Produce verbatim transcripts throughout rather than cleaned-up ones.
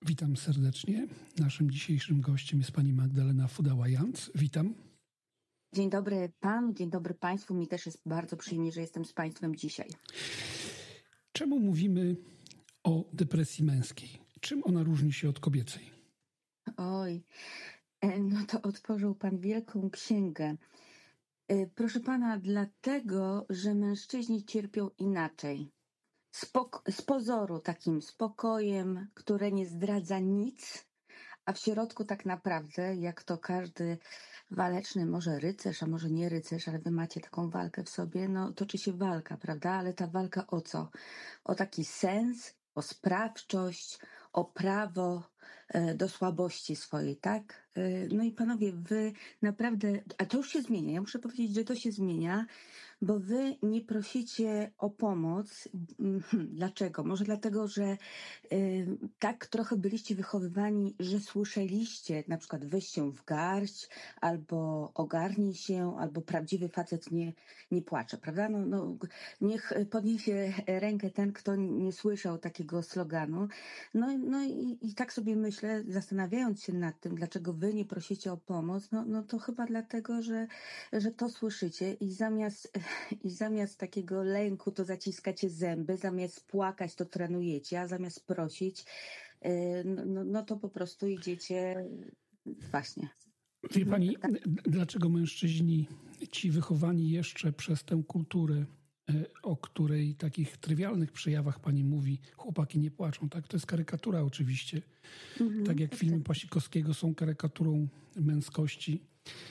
Witam serdecznie. Naszym dzisiejszym gościem jest pani Magdalena Fudała-Janc. Witam. Dzień dobry panu, dzień dobry państwu. Mi też jest bardzo przyjemnie, że jestem z państwem dzisiaj. Czemu mówimy o depresji męskiej? Czym ona różni się od kobiecej? Oj, no to otworzył pan wielką księgę. Proszę pana, dlatego, że mężczyźni cierpią inaczej. Spok- z pozoru takim spokojem, które nie zdradza nic, a w środku tak naprawdę, jak to każdy waleczny, może rycerz, a może nie rycerz, ale wy macie taką walkę w sobie, no toczy się walka, prawda? Ale ta walka o co? O taki sens, o sprawczość, o prawo e, do słabości swojej, tak? E, no i panowie, wy naprawdę, a to już się zmienia, ja muszę powiedzieć, że to się zmienia, bo wy nie prosicie o pomoc. Dlaczego? Może dlatego, że y, tak trochę byliście wychowywani, że słyszeliście na przykład weź się w garść, albo ogarnij się, albo prawdziwy facet nie, nie płacze, prawda? No, no, niech podniesie rękę ten, kto nie słyszał takiego sloganu. No, no i, i tak sobie myślę, zastanawiając się nad tym, dlaczego wy nie prosicie o pomoc, no, no to chyba dlatego, że, że to słyszycie i zamiast I zamiast takiego lęku to zaciskacie zęby, zamiast płakać to trenujecie, a zamiast prosić, no, no, no to po prostu idziecie właśnie. Wie pani, dlaczego mężczyźni, ci wychowani jeszcze przez tę kulturę, o której takich trywialnych przejawach pani mówi, chłopaki nie płaczą, tak? To jest karykatura oczywiście. Mhm, tak jak filmy Pasikowskiego są karykaturą męskości.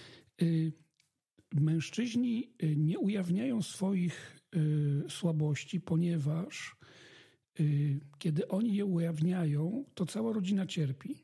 Mężczyźni nie ujawniają swoich y, słabości, ponieważ y, kiedy oni je ujawniają, to cała rodzina cierpi.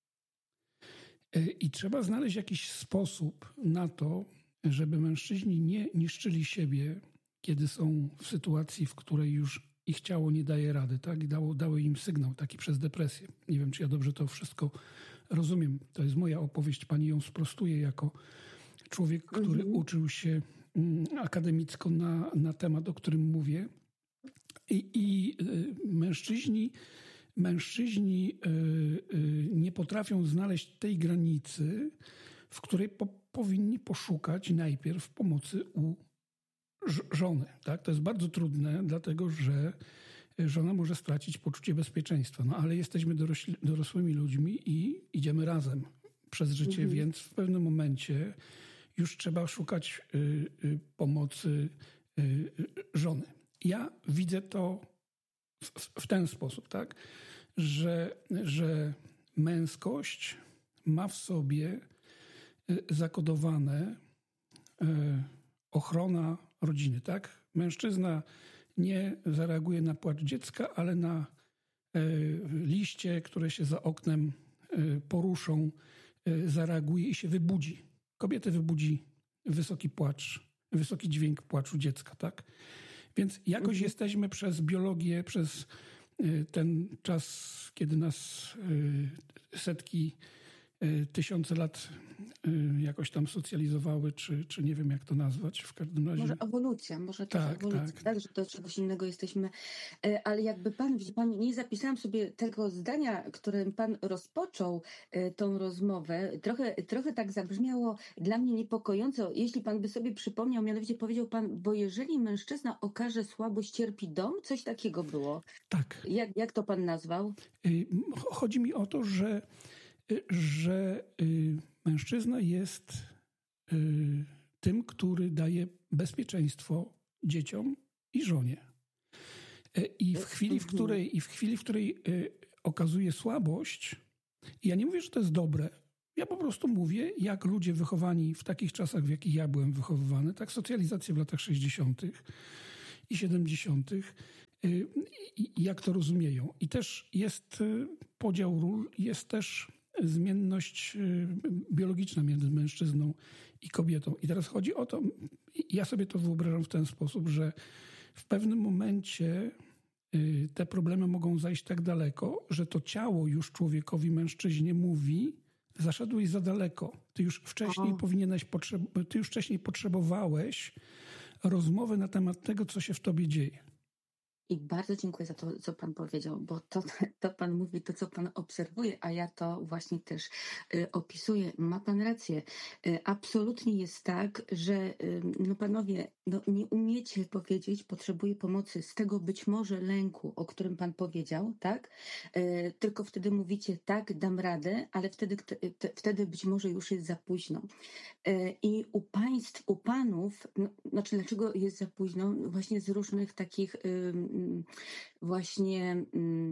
Y, I trzeba znaleźć jakiś sposób na to, żeby mężczyźni nie niszczyli siebie, kiedy są w sytuacji, w której już ich ciało nie daje rady, tak? I dało, dały im sygnał taki przez depresję. Nie wiem, czy ja dobrze to wszystko rozumiem. To jest moja opowieść, pani ją sprostuje jako człowiek, który mhm. uczył się akademicko na, na temat, o którym mówię. I, i mężczyźni, mężczyźni nie potrafią znaleźć tej granicy, w której po, powinni poszukać najpierw pomocy u żony. Tak? To jest bardzo trudne, dlatego że żona może stracić poczucie bezpieczeństwa. No ale jesteśmy dorośli, dorosłymi ludźmi i idziemy razem przez życie, mhm. więc w pewnym momencie już trzeba szukać y, y, pomocy y, y, żony. Ja widzę to w, w ten sposób, tak, że, że męskość ma w sobie y, zakodowane y, ochrona rodziny, tak? Mężczyzna nie zareaguje na płacz dziecka, ale na y, liście, które się za oknem y, poruszą, y, zareaguje i się wybudzi. Kobietę wybudzi wysoki płacz, wysoki dźwięk płaczu dziecka, tak? Więc jakoś mhm. jesteśmy przez biologię, przez ten czas, kiedy nas setki, tysiące lat jakoś tam socjalizowały, czy, czy nie wiem jak to nazwać, w każdym razie. Może ewolucja, może to tak, jest ewolucja, tak. tak, że do czegoś innego jesteśmy. Ale jakby pan, pan, nie zapisałam sobie tego zdania, którym pan rozpoczął tą rozmowę. Trochę, trochę tak zabrzmiało dla mnie niepokojąco, jeśli pan by sobie przypomniał, mianowicie powiedział pan, bo jeżeli mężczyzna okaże słabość, cierpi dom, coś takiego było. Tak. Jak, jak to pan nazwał? Chodzi mi o to, że że y, mężczyzna jest y, tym, który daje bezpieczeństwo dzieciom i żonie. Y, I w chwili, w której, i w chwili, w której y, okazuje słabość, ja nie mówię, że to jest dobre. Ja po prostu mówię, jak ludzie wychowani w takich czasach, w jakich ja byłem wychowywany, tak socjalizacja w latach sześćdziesiątych i siedemdziesiątych, y, i jak to rozumieją. I też jest y, podział ról, jest też zmienność biologiczna między mężczyzną i kobietą. I teraz chodzi o to, ja sobie to wyobrażam w ten sposób, że w pewnym momencie te problemy mogą zajść tak daleko, że to ciało już człowiekowi, mężczyźnie mówi, zaszedłeś za daleko. Ty już wcześniej o. powinieneś, potrzeb- ty już wcześniej potrzebowałeś rozmowy na temat tego, co się w tobie dzieje. I bardzo dziękuję za to, co pan powiedział, bo to, to pan mówi to, co pan obserwuje, a ja to właśnie też y, opisuję. Ma pan rację. Y, absolutnie jest tak, że y, no panowie, no nie umiecie powiedzieć, potrzebuję pomocy z tego być może lęku, o którym pan powiedział, tak? Y, tylko wtedy mówicie, tak, dam radę, ale wtedy, kto- te- wtedy być może już jest za późno. E, I u państw, u panów, no, znaczy dlaczego jest za późno? Właśnie z różnych takich ym, właśnie ym,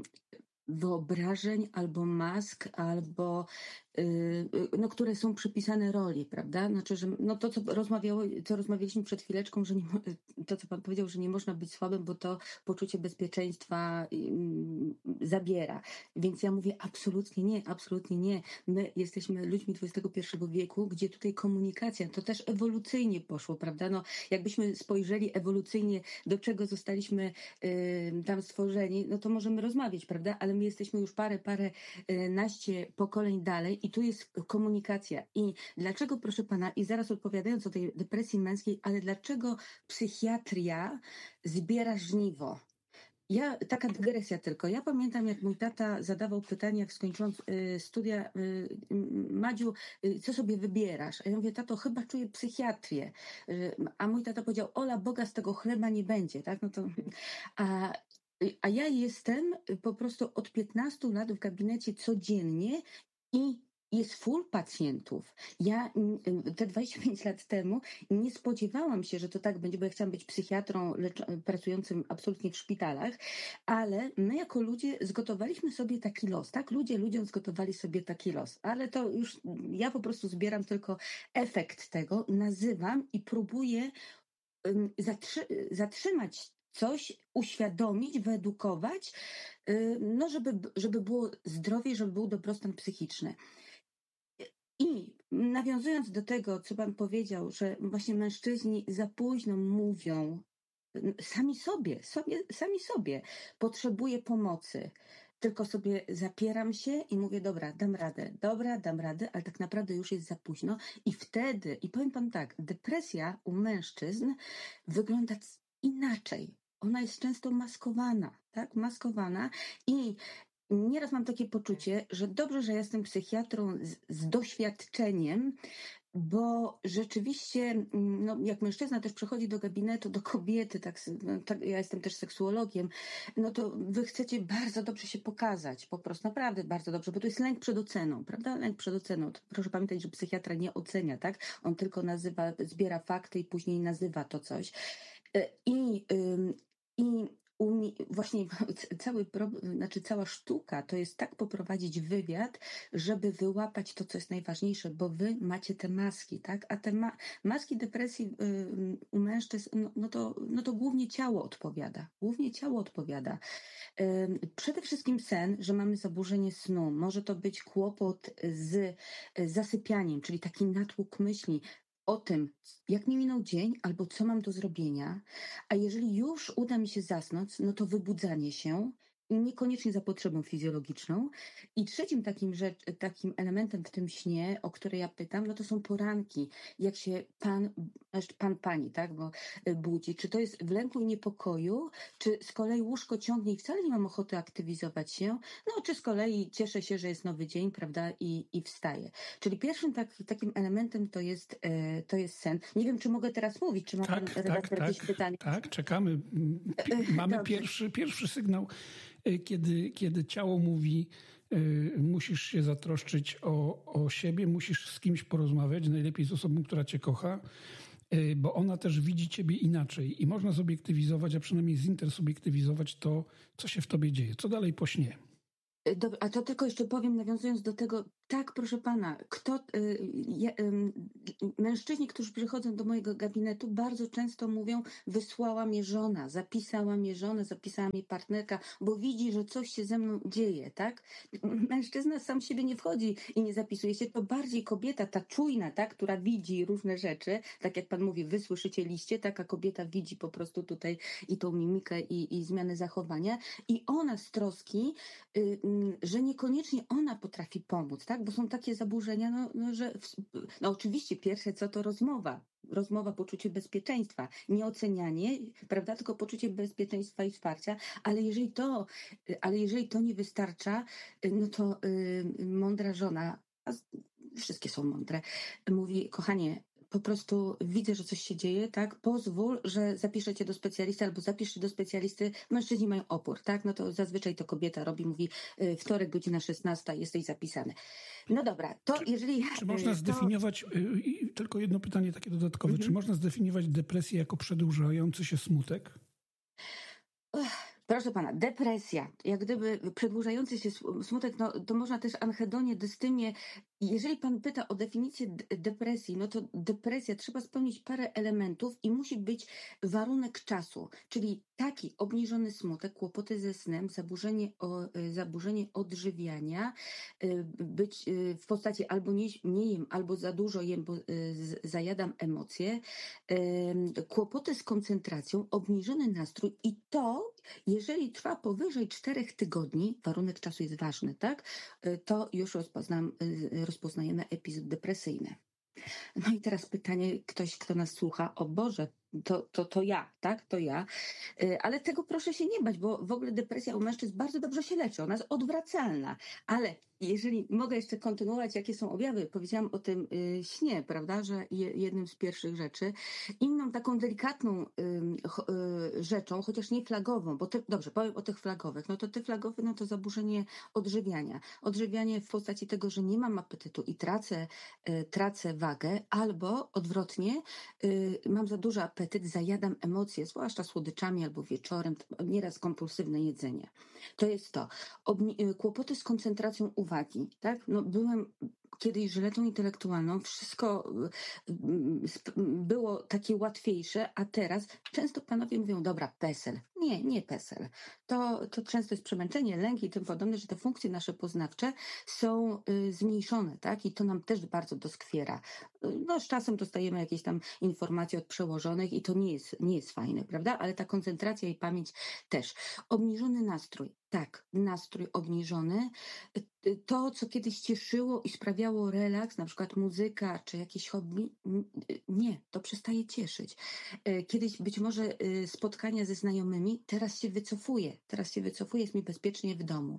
wyobrażeń albo mask, albo y, y, no, które są przypisane roli, prawda? Znaczy, że no to, co rozmawiało, co rozmawialiśmy przed chwileczką, że nie, mo- to, co pan powiedział, że nie można być słabym, bo to poczucie bezpieczeństwa ym, zabiera. Więc ja mówię absolutnie nie, absolutnie nie. My jesteśmy ludźmi dwudziestego pierwszego wieku, gdzie tutaj komunikacja, to też ewolucyjnie poszło, prawda? No, jakbyśmy spojrzeli ewolucyjnie, do czego zostaliśmy y, tam stworzeni, no to możemy rozmawiać, prawda? Ale my jesteśmy już parę, parę y, naście pokoleń dalej i tu jest komunikacja. I dlaczego, proszę pana, i zaraz odpowiadając o tej depresji męskiej, ale dlaczego psychiatria zbiera żniwo? Ja, taka dygresja tylko. Ja pamiętam, jak mój tata zadawał pytanie, jak skończyłam y, studia, y, Madziu, y, co sobie wybierasz? A ja mówię, tato, chyba czuję psychiatrię. Y, a mój tata powiedział, Ola, Boga z tego chleba nie będzie, tak? No to, a, a ja jestem po prostu od piętnastu lat w gabinecie codziennie i jest full pacjentów. Ja mm, te dwadzieścia pięć lat temu nie spodziewałam się, że to tak będzie, bo ja chciałam być psychiatrą lecz- pracującym absolutnie w szpitalach, ale my jako ludzie zgotowaliśmy sobie taki los, tak? Ludzie ludziom zgotowali sobie taki los, ale to już ja po prostu zbieram tylko efekt tego, nazywam i próbuję ym, zatrzy- zatrzymać coś, uświadomić, wyedukować, y, no żeby, żeby było zdrowie, żeby był dobrostan psychiczny. I nawiązując do tego, co pan powiedział, że właśnie mężczyźni za późno mówią n- sami sobie, sobie, sami sobie, potrzebuję pomocy. Tylko sobie zapieram się i mówię, dobra, dam radę, dobra, dam radę, ale tak naprawdę już jest za późno. I wtedy, i powiem pan tak, depresja u mężczyzn wygląda c- inaczej. Ona jest często maskowana, tak? Maskowana i nieraz mam takie poczucie, że dobrze, że jestem psychiatrą z, z doświadczeniem, bo rzeczywiście, mm, no, jak mężczyzna też przychodzi do gabinetu, do kobiety, tak, s- no, tak, ja jestem też seksuologiem, no to wy chcecie bardzo dobrze się pokazać, po prostu naprawdę bardzo dobrze, bo to jest lęk przed oceną, prawda? Lęk przed oceną. To proszę pamiętać, że psychiatra nie ocenia, tak? On tylko nazywa, zbiera fakty i później nazywa to coś. E, I, ym, i umie, właśnie cały problem, znaczy cała sztuka to jest tak poprowadzić wywiad, żeby wyłapać to, co jest najważniejsze, bo wy macie te maski, tak? A te ma maski depresji y, u mężczyzn, no, no, to, no to głównie ciało odpowiada. Głównie ciało odpowiada. Ym, Przede wszystkim sen, że mamy zaburzenie snu. Może to być kłopot z y, zasypianiem, czyli taki natłok myśli o tym, jak mi minął dzień albo co mam do zrobienia. A jeżeli już uda mi się zasnąć, no to wybudzanie się, niekoniecznie za potrzebą fizjologiczną. I trzecim takim, rzecz, takim elementem w tym śnie, o które ja pytam, no to są poranki. Jak się pan, znaczy pan, pani, tak, bo y, budzi. Czy to jest w lęku i niepokoju, czy z kolei łóżko ciągnie i wcale nie mam ochoty aktywizować się, no czy z kolei cieszę się, że jest nowy dzień, prawda, i, i wstaję. Czyli pierwszym tak, takim elementem to jest, e, to jest sen. Nie wiem, czy mogę teraz mówić, czy ma pan Tak, tak, redaktor jakieś tak, pytanie? tak, czekamy. Mm, E, pi- e, Mamy Dobrze. pierwszy, pierwszy sygnał, y, kiedy, kiedy ciało mówi, y, musisz się zatroszczyć o, o siebie, musisz z kimś porozmawiać, najlepiej z osobą, która cię kocha, y, bo ona też widzi ciebie inaczej i można zobiektywizować, a przynajmniej zintersubjektywizować to, co się w tobie dzieje. Co dalej po śnie? E, Dobra, a to tylko jeszcze powiem, nawiązując do tego, tak, proszę pana, kto, y, ja, ym, mężczyźni, którzy przychodzą do mojego gabinetu, bardzo często mówią, wysłała mnie żona, zapisała mnie żona, zapisała mnie partnerka, bo widzi, że coś się ze mną dzieje, tak? Mężczyzna sam siebie nie wchodzi i nie zapisuje się, to bardziej kobieta, ta czujna, tak, która widzi różne rzeczy, tak jak pan mówi, wy słyszycie liście, taka kobieta widzi po prostu tutaj i tą mimikę i, i zmianę zachowania i ona z troski, y, mm, że niekoniecznie ona potrafi pomóc, tak? tak? Bo są takie zaburzenia, no, no że w, no oczywiście pierwsze co to rozmowa. Rozmowa, poczucie bezpieczeństwa, nie ocenianie, prawda, tylko poczucie bezpieczeństwa i wsparcia, ale jeżeli to, ale jeżeli to nie wystarcza, no to y, mądra żona, a z- wszystkie są mądre, mówi, kochanie, po prostu widzę, że coś się dzieje, tak? Pozwól, że zapiszę cię do specjalisty albo zapisz się do specjalisty. Mężczyźni mają opór, tak? No to zazwyczaj to kobieta robi, mówi y, wtorek, godzina szesnasta, jesteś zapisany. No dobra, to Czy, jeżeli czy można y, to... zdefiniować, y, i tylko jedno pytanie takie dodatkowe, czy Mhm. można zdefiniować depresję jako przedłużający się smutek? Proszę pana, depresja, jak gdyby przedłużający się sm- smutek, no to można też anhedonię, dystymię. Jeżeli pan pyta o definicję d- depresji, no to depresja trzeba spełnić parę elementów i musi być warunek czasu, czyli taki obniżony smutek, kłopoty ze snem, zaburzenie, o, y, zaburzenie odżywiania, y, być y, w postaci albo nie, nie jem, albo za dużo jem, bo y, z- zajadam emocje, y, kłopoty z koncentracją, obniżony nastrój i to jeżeli trwa powyżej czterech tygodni, warunek czasu jest ważny, tak? Y, To już rozpoznam, y, rozpoznajemy epizod depresyjny. No i teraz pytanie, ktoś, kto nas słucha, o Boże, to, to, to ja, tak? To ja. Y, Ale tego proszę się nie bać, bo w ogóle depresja u mężczyzn bardzo dobrze się leczy, ona jest odwracalna. Ale jeżeli mogę jeszcze kontynuować, jakie są objawy, powiedziałam o tym y, śnie, prawda, że je, jednym z pierwszych rzeczy. Inną taką delikatną ym, cho- y, rzeczą, chociaż nie flagową, bo te, dobrze, powiem o tych flagowych, no to te flagowe, no to zaburzenie odżywiania. Odżywianie w postaci tego, że nie mam apetytu i tracę, y, tracę wagę, albo odwrotnie, y, mam za duży apetyt, zajadam emocje, zwłaszcza słodyczami albo wieczorem, t- nieraz kompulsywne jedzenie. To jest to. Obni- y, kłopoty z koncentracją uwagi, tak? No byłem kiedyś żyletą intelektualną, wszystko y, y, sp- było takie łatwiejsze, a teraz często panowie mówią, dobra, PESEL. Nie, nie PESEL. To, to często jest przemęczenie, lęk i tym podobne, że te funkcje nasze poznawcze są y, zmniejszone, tak? I to nam też bardzo doskwiera. Y, No, z czasem dostajemy jakieś tam informacje od przełożonych i to nie jest, nie jest fajne, prawda? Ale ta koncentracja i pamięć też. Obniżony nastrój. Tak, nastrój obniżony. Y, To, co kiedyś cieszyło i sprawiało relaks, na przykład muzyka czy jakieś hobby, n- y, nie, to przestaje cieszyć. Y, Kiedyś być może y, spotkania ze znajomymi, teraz się wycofuje. Teraz się wycofuje, jest mi bezpiecznie w domu.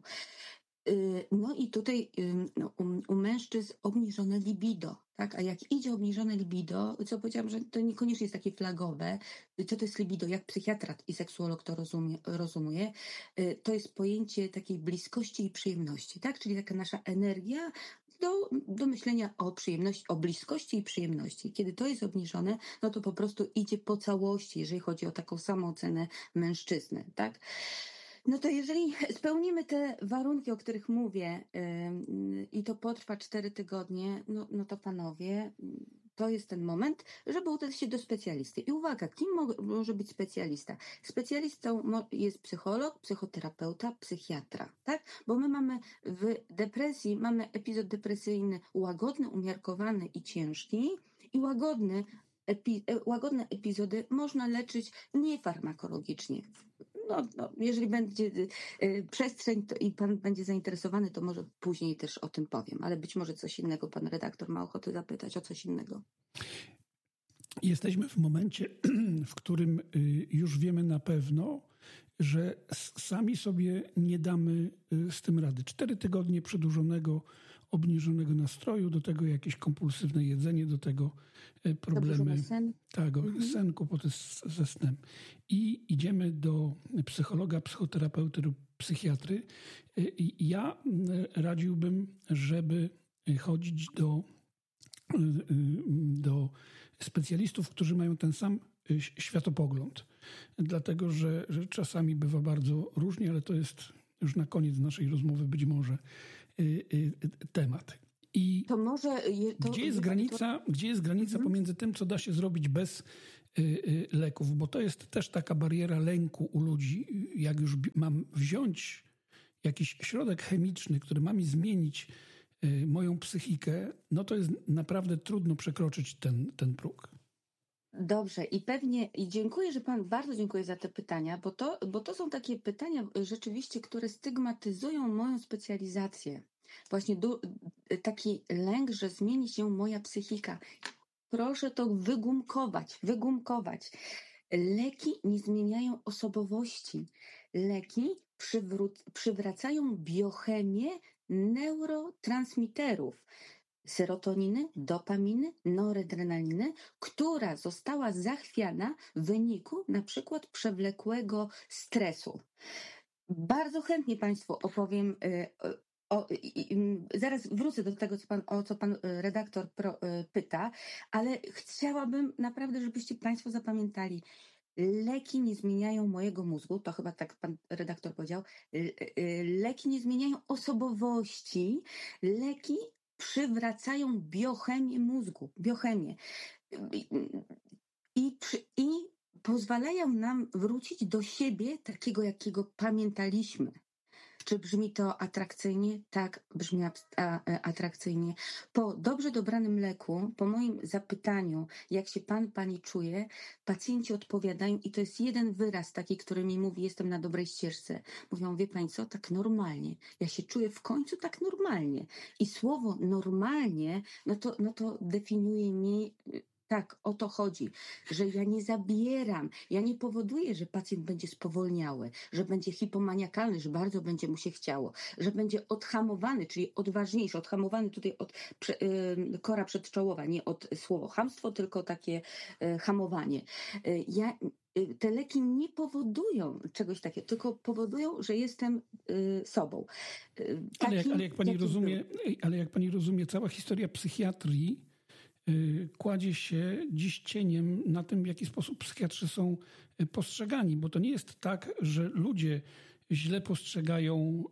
Y, No i tutaj ym, no, u, u mężczyzn obniżone libido, tak? A jak idzie obniżone libido, co powiedziałam, że to niekoniecznie jest takie flagowe. Co to jest libido? Jak psychiatra i seksuolog to rozumie, rozumie, y, to jest pojęcie takiej bliskości i przyjemności, tak? Czyli taka nasza energia do, do myślenia o przyjemności, o bliskości i przyjemności. Kiedy to jest obniżone, no to po prostu idzie po całości, jeżeli chodzi o taką samą cenę mężczyzny, tak? No to jeżeli spełnimy te warunki, o których mówię, ym, i to potrwa cztery tygodnie, no, no to panowie, ym, to jest ten moment, żeby udać się do specjalisty. I uwaga, kim mo- może być specjalista? Specjalistą mo- jest psycholog, psychoterapeuta, psychiatra, tak? Bo my mamy w depresji, mamy epizod depresyjny łagodny, umiarkowany i ciężki i łagodny, epi- e, łagodne epizody można leczyć niefarmakologicznie. No, no, jeżeli będzie y, y, przestrzeń to, i pan będzie zainteresowany, to może później też o tym powiem, ale być może coś innego pan redaktor ma ochotę zapytać o coś innego. Jesteśmy w momencie, w którym y, już wiemy na pewno, że s- sami sobie nie damy y, z tym rady. Cztery tygodnie przedłużonego, obniżonego nastroju, do tego jakieś kompulsywne jedzenie, do tego y, problemy, Zaburzony sen. tak, o, Mhm. sen, kłopoty z, ze snem. I idziemy do psychologa, psychoterapeuty lub psychiatry. Y, I ja y, radziłbym, żeby y, chodzić do y, y, do specjalistów, którzy mają ten sam y, światopogląd. Dlatego, że, że czasami bywa bardzo różnie, ale to jest już na koniec naszej rozmowy być może y, y, temat. I To może... je- To, gdzie jest to- granica, gdzie jest granica Mhm. pomiędzy tym, co da się zrobić bez y, y, leków? Bo to jest też taka bariera lęku u ludzi. Jak już bi- mam wziąć jakiś środek chemiczny, który ma mi zmienić y, moją psychikę, no to jest naprawdę trudno przekroczyć ten, ten próg. Dobrze i pewnie i dziękuję, że pan, bardzo dziękuję za te pytania, bo to, bo to są takie pytania y, rzeczywiście, które stygmatyzują moją specjalizację. Właśnie du- taki lęk, że zmieni się moja psychika. Proszę to wygumkować, wygumkować. Leki nie zmieniają osobowości. Leki przywró- przywracają biochemię neurotransmiterów. Serotoniny, dopaminy, noradrenaliny, która została zachwiana w wyniku na przykład przewlekłego stresu. Bardzo chętnie Państwu opowiem. y, O, i, i, zaraz wrócę do tego, co pan, o co pan redaktor pro, pyta, ale chciałabym naprawdę, żebyście Państwo zapamiętali. Leki nie zmieniają mojego mózgu, to chyba tak pan redaktor powiedział. Leki nie zmieniają osobowości. Leki przywracają biochemię mózgu, biochemię. I, i, i pozwalają nam wrócić do siebie takiego, jakiego pamiętaliśmy. Czy brzmi to atrakcyjnie? Tak, brzmi atrakcyjnie. Po dobrze dobranym leku, po moim zapytaniu, jak się pan, pani czuje, pacjenci odpowiadają i to jest jeden wyraz taki, który mi mówi, jestem na dobrej ścieżce. Mówią, wie pani co, tak normalnie. Ja się czuję w końcu tak normalnie. I słowo normalnie, no to, no to definiuje mi... Tak, o to chodzi, że ja nie zabieram, ja nie powoduję, że pacjent będzie spowolniały, że będzie hipomaniakalny, że bardzo będzie mu się chciało, że będzie odhamowany, czyli odważniejszy, odhamowany tutaj od prze, y, kora przedczołowa, nie od słowo chamstwo, tylko takie y, hamowanie. Y, ja, y, te leki nie powodują czegoś takiego, tylko powodują, że jestem y, sobą. Y, ale, jak, ale, jak pani rozumie, ale jak pani rozumie, cała historia psychiatrii kładzie się dziś cieniem na tym, w jaki sposób psychiatrzy są postrzegani, bo to nie jest tak, że ludzie źle postrzegają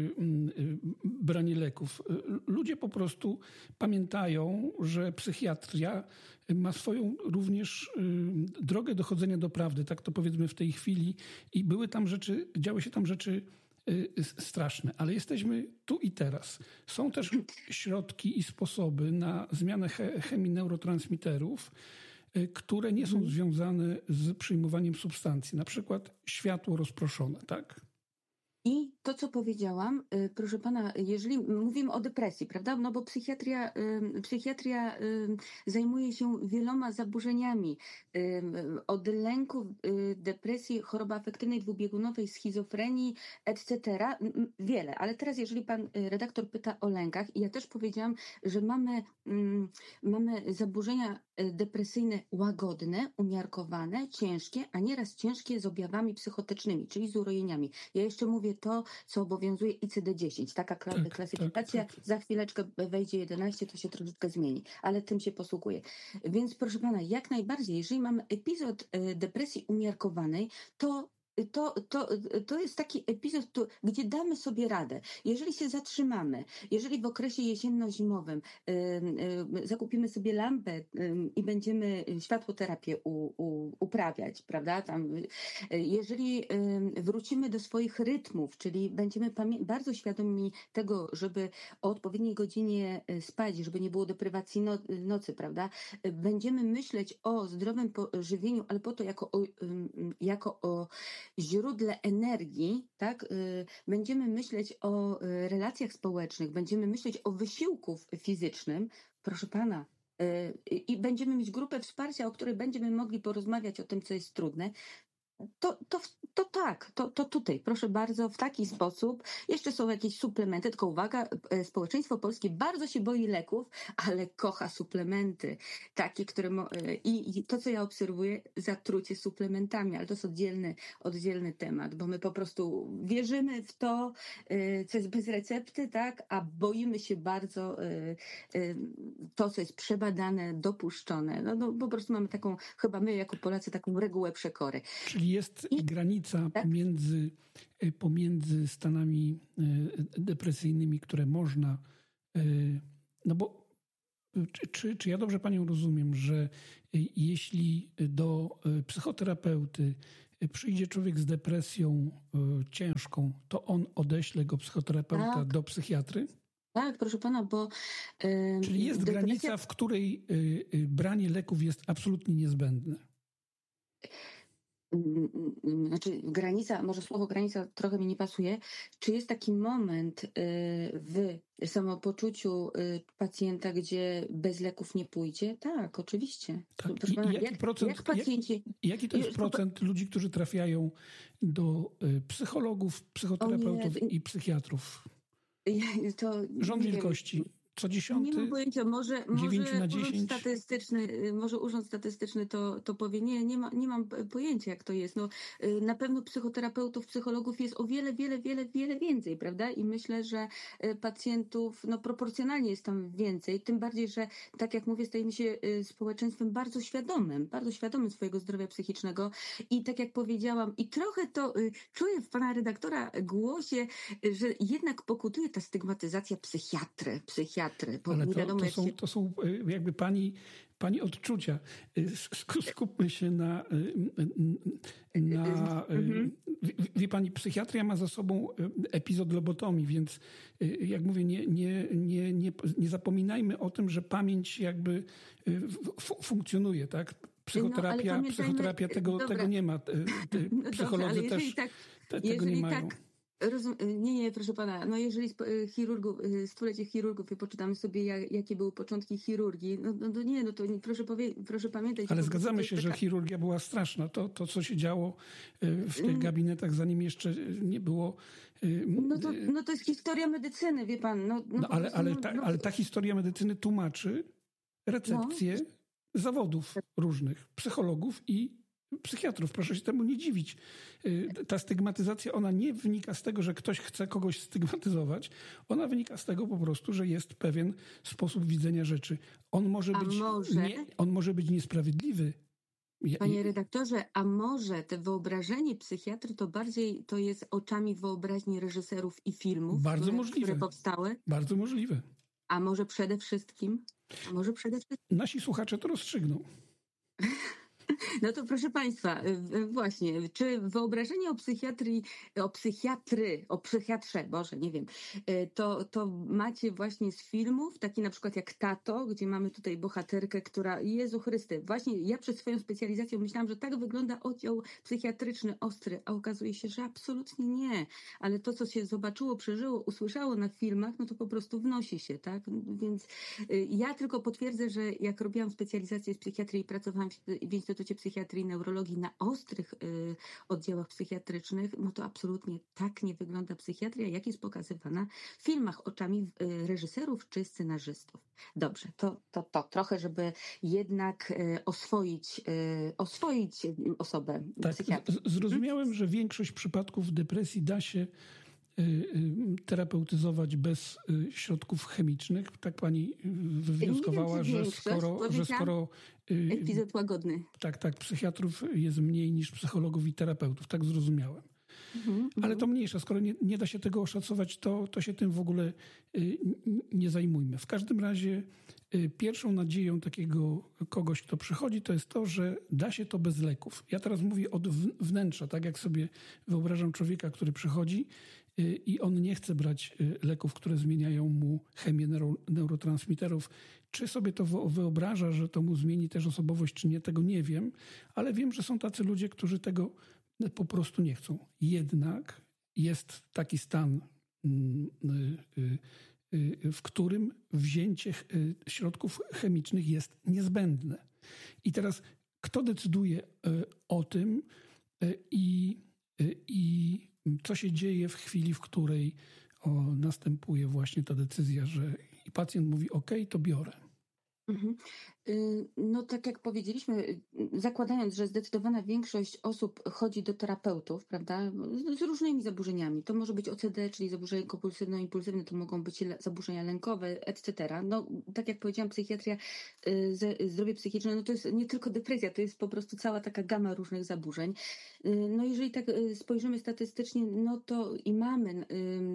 branie leków. Ludzie po prostu pamiętają, że psychiatria ma swoją również drogę dochodzenia do prawdy, tak to powiedzmy w tej chwili, i były tam rzeczy, działy się tam rzeczy straszne, ale jesteśmy tu i teraz. Są też środki i sposoby na zmianę chemii neurotransmiterów, które nie są związane z przyjmowaniem substancji, na przykład światło rozproszone, tak? I to, co powiedziałam, proszę pana, jeżeli mówimy o depresji, prawda? No bo psychiatria, psychiatria zajmuje się wieloma zaburzeniami. Od lęku, depresji, choroby afektywnej, dwubiegunowej, schizofrenii, et cetera. Wiele. Ale teraz, jeżeli pan redaktor pyta o lękach, i ja też powiedziałam, że mamy, mamy zaburzenia depresyjne łagodne, umiarkowane, ciężkie, a nieraz ciężkie z objawami psychotycznymi, czyli z urojeniami. Ja jeszcze mówię to, co obowiązuje I C D dziesięć. Taka tak, klasyfikacja. Tak, tak. Za chwileczkę wejdzie jedenaście, to się troszeczkę zmieni, ale tym się posługuje. Więc proszę pana, jak najbardziej, jeżeli mamy epizod depresji umiarkowanej, to To, to, to jest taki epizod, tu, gdzie damy sobie radę. Jeżeli się zatrzymamy, jeżeli w okresie jesienno-zimowym y, y, zakupimy sobie lampę y, i będziemy światłoterapię u, u, uprawiać, prawda? Tam, y, jeżeli y, wrócimy do swoich rytmów, czyli będziemy pamię- bardzo świadomi tego, żeby o odpowiedniej godzinie spać, żeby nie było deprywacji no, nocy, prawda? Y, będziemy myśleć o zdrowym żywieniu, ale po to jako o, y, jako o źródle energii, tak? Będziemy myśleć o relacjach społecznych, będziemy myśleć o wysiłku fizycznym, proszę pana, i będziemy mieć grupę wsparcia, o której będziemy mogli porozmawiać o tym, co jest trudne. To, to, to tak, to, to tutaj, proszę bardzo, w taki sposób. Jeszcze są jakieś suplementy, tylko uwaga, społeczeństwo polskie bardzo się boi leków, ale kocha suplementy. Takie, które... Mo- i, I to, co ja obserwuję, zatrucie suplementami, ale to jest oddzielny, oddzielny temat, bo my po prostu wierzymy w to, co jest bez recepty, tak, a boimy się bardzo to, co jest przebadane, dopuszczone. No, no po prostu mamy taką, chyba my jako Polacy, taką regułę przekory. Czyli jest I, granica tak? pomiędzy, pomiędzy stanami depresyjnymi, które można, no bo czy, czy ja dobrze panią rozumiem, że jeśli do psychoterapeuty przyjdzie człowiek z depresją ciężką, to on odeśle go psychoterapeuta tak. do psychiatry? Tak, proszę pana, bo... Yy, Czyli jest depresja... granica, w której yy, branie leków jest absolutnie niezbędne. mm, mm, znaczy granica, może słowo granica trochę mi nie pasuje. Czy jest taki moment y, w samopoczuciu y, pacjenta, gdzie bez leków nie pójdzie? Tak, oczywiście. Tak. Proszę I, pana, i jaki jak, procent, jak pacjenci... jak, jaki to jest Już po- procent ludzi, którzy trafiają do y, psychologów, psychoterapeutów O nie, i psychiatrów? Ja- To Rząd nie wiem. wielkości. Co Nie dziesiąty? mam pojęcia, może, dziewięć może na urząd dziesięć? statystyczny, y, może urząd statystyczny to, to powie. Nie, nie, ma, nie mam p- pojęcia, jak to jest. No, y, na pewno psychoterapeutów, psychologów jest o wiele, wiele, wiele, wiele więcej, prawda? I myślę, że y, pacjentów, no proporcjonalnie jest tam więcej, tym bardziej, że tak jak mówię, stajemy się y, społeczeństwem bardzo świadomym, bardzo świadomym swojego zdrowia psychicznego i tak jak powiedziałam, i trochę to y, czuję w pana redaktora głosie, y, że jednak pokutuje ta stygmatyzacja psychiatry, psychiatry, bo Ale nie to, wiadomo to, jak są, się... to są y, jakby pani, pani odczucia. Y, sk- Skupmy się na... y, y, na y, Mhm. wie, wie pani, psychiatria ma za sobą y, epizod lobotomii, więc y, jak mówię, nie, nie, nie, nie, nie zapominajmy o tym, że pamięć jakby y, f- funkcjonuje, tak? Psychoterapia, pamiętajmy- psychoterapia tego, dobra. tego nie ma. Y, y, No dobrze, Psycholodzy ale jeżeli też tak, te, tego jeżeli nie mają. tak, rozum, nie, nie, proszę pana, no jeżeli sp- y, chirurgów, y, stulecie chirurgów i poczytamy sobie, jak, jakie były początki chirurgii, no, no, no nie, no to nie, proszę, powie, proszę pamiętać. Ale po prostu zgadzamy to jest się, że taka- chirurgia była straszna. To, to co się działo y, w tych Mm. gabinetach, zanim jeszcze nie było... y, No to, y, no to jest historia medycyny, wie pan. No, no, No, po ale, prostu, ale, no, ta, no, ale ta historia medycyny tłumaczy recepcję zawodów różnych, psychologów i psychiatrów. Proszę się temu nie dziwić. Y, Ta stygmatyzacja, ona nie wynika z tego, że ktoś chce kogoś stygmatyzować. Ona wynika z tego po prostu, że jest pewien sposób widzenia rzeczy. On może A być, może- nie, on może być niesprawiedliwy. Ja- Panie redaktorze, a może te wyobrażenie psychiatry to bardziej to jest oczami wyobraźni reżyserów i filmów, Bardzo które, możliwe. które powstały? Bardzo możliwe. A może przede wszystkim? A może przede wszystkim? Nasi słuchacze to rozstrzygną. No to proszę Państwa, y, y, właśnie, czy wyobrażenie o psychiatrii, o psychiatry, o psychiatrze, Boże, nie wiem, y, to, to macie właśnie z filmów, taki na przykład jak Tato, gdzie mamy tutaj bohaterkę, która, Jezu Chryste, właśnie ja przez swoją specjalizację myślałam, że tak wygląda oddział psychiatryczny ostry, a okazuje się, że absolutnie nie, ale to, co się zobaczyło, przeżyło, usłyszało na filmach, no to po prostu wnosi się, tak, więc y, ja tylko potwierdzę, że jak robiłam specjalizację z psychiatrii i pracowałam w, w Instytucie Psychiatrii i Neurologii na ostrych y, oddziałach psychiatrycznych, no to absolutnie tak nie wygląda psychiatria, jak jest pokazywana w filmach oczami y, reżyserów czy scenarzystów. Dobrze, to, to, to trochę, żeby jednak y, oswoić, y, oswoić y, osobę Tak, psychiatrii. z- zrozumiałem, że większość przypadków depresji da się y, y, terapeutyzować bez y, środków chemicznych. Tak pani y, wywnioskowała, Nie wiem, czy że większość, skoro, że powiedziałam, skoro y, Epizod łagodny. tak, tak, psychiatrów jest mniej niż psychologów i terapeutów. Tak zrozumiałem. Mhm, Ale to mniejsza. Skoro nie, nie da się tego oszacować, to, to się tym w ogóle y, n- nie zajmujmy. W każdym razie y, pierwszą nadzieją takiego kogoś, kto przychodzi, to jest to, że da się to bez leków. Ja teraz mówię od w- wnętrza, tak jak sobie wyobrażam człowieka, który przychodzi y, i on nie chce brać y, leków, które zmieniają mu chemię neuro, neurotransmiterów. Czy sobie to wo- wyobraża, że to mu zmieni też osobowość, czy nie, tego nie wiem, ale wiem, że są tacy ludzie, którzy tego po prostu nie chcą. Jednak jest taki stan, mm, y, y, y, w którym wzięcie ch- y, środków chemicznych jest niezbędne. I teraz kto decyduje y, o tym y, i, y, i co się dzieje w chwili, w której o, następuje właśnie ta decyzja, że i pacjent mówi: OK, to biorę. Mhm. Y, No tak jak powiedzieliśmy, y, zakładając, że zdecydowana większość osób chodzi do terapeutów, prawda, z z różnymi zaburzeniami. To może być O C D, czyli zaburzenia kompulsywno-impulsywne, to mogą być le- zaburzenia lękowe, et cetera. No tak jak powiedziałam, psychiatria, y, ze- zdrowie psychiczne, no to jest nie tylko depresja, to jest po prostu cała taka gama różnych zaburzeń. Y, No jeżeli tak y, spojrzymy statystycznie, no to i mamy y,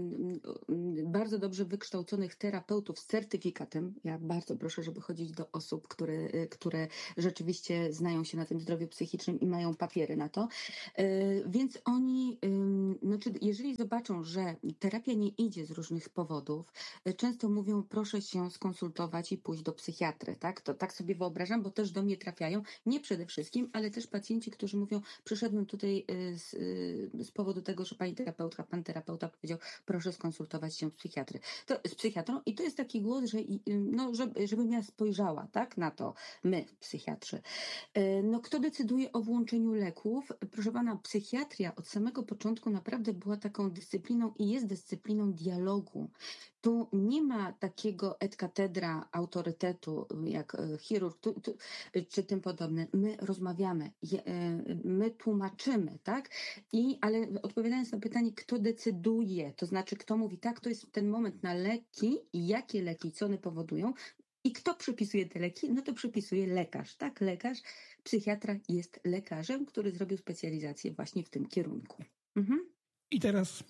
y, bardzo dobrze wykształconych terapeutów z certyfikatem. Ja bardzo proszę, żeby chodzić do osób, które, y, które rzeczywiście znają się na tym zdrowiu psychicznym i mają papiery na to. Y, Więc oni znaczy, jeżeli zobaczą, że terapia nie idzie z różnych powodów, y, często mówią, proszę się skonsultować i pójść do psychiatry, tak? To tak sobie wyobrażam, bo też do mnie trafiają, nie przede wszystkim, ale też pacjenci, którzy mówią, przyszedłem tutaj y, z, y, z powodu tego, że pani terapeutka, pan terapeuta powiedział, proszę skonsultować się z psychiatry. To, z psychiatrą i to jest taki głos, że i- y, no, żeby, żebym ja spojrzała, tak, na to, my, psychiatrzy. E, No, kto decyduje o włączeniu leków? Proszę pana, psychiatria od samego początku naprawdę była taką dyscypliną i jest dyscypliną dialogu. Tu nie ma takiego et katedra autorytetu jak e, chirurg tu, tu, czy tym podobne. My rozmawiamy, je- e, my tłumaczymy, tak? I, ale odpowiadając na pytanie, kto decyduje, to znaczy kto mówi, tak, to jest ten moment na leki i jakie leki, co one powodują, i kto przypisuje te leki? No to przypisuje lekarz, tak? Lekarz, psychiatra jest lekarzem, który zrobił specjalizację właśnie w tym kierunku. Mhm. I teraz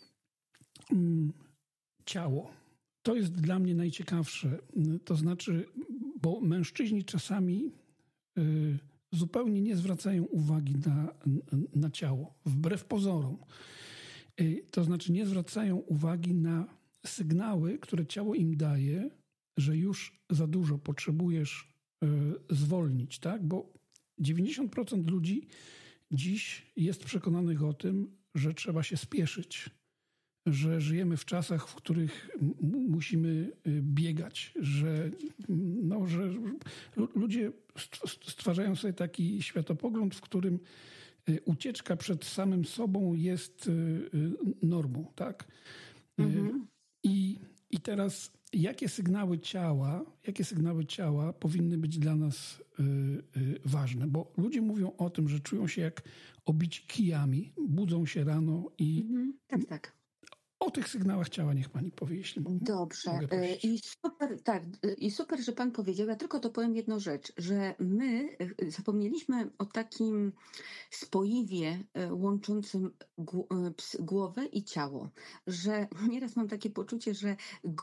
mm, ciało. To jest dla mnie najciekawsze. To znaczy, bo mężczyźni czasami y, zupełnie nie zwracają uwagi na, na ciało, wbrew pozorom. Y, to znaczy nie zwracają uwagi na sygnały, które ciało im daje, że już za dużo potrzebujesz y, zwolnić, tak? Bo dziewięćdziesiąt procent ludzi dziś jest przekonanych o tym, że trzeba się spieszyć, że żyjemy w czasach, w których m- musimy y, biegać, że, no, że lu- ludzie st- stwarzają sobie taki światopogląd, w którym y, ucieczka przed samym sobą jest y, y, normą, tak? Y, Mhm. I, I teraz jakie sygnały ciała, jakie sygnały ciała powinny być dla nas y, y, ważne? Bo ludzie mówią o tym, że czują się jak obici kijami, budzą się rano i Mhm. Tak, tak. o tych sygnałach ciała niech pani powie, jeśli mo- Dobrze. mogę y, prosić. I super, tak, y, i super, że pan powiedział. Ja tylko to powiem jedną rzecz, że my y, zapomnieliśmy o takim spoiwie y, łączącym gł- y, ps- głowę i ciało, że nieraz mam takie poczucie, że